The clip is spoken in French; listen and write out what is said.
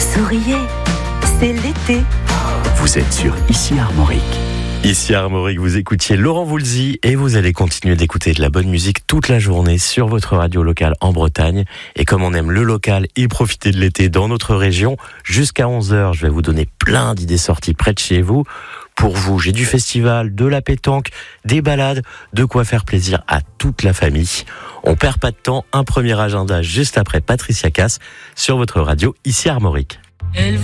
Souriez, c'est l'été. Vous êtes sur Ici Armorique. Ici Armorique, vous écoutiez Laurent Voulzy et vous allez continuer d'écouter de la bonne musique toute la journée sur votre radio locale en Bretagne. Et comme on aime le local et profiter de l'été dans notre région, jusqu'à 11h, je vais vous donner plein d'idées sorties près de chez vous. Pour vous, j'ai du festival, de la pétanque, des balades, de quoi faire plaisir à toute la famille. On perd pas de temps, un premier agenda juste après Patricia Cass sur votre radio Ici Armorique.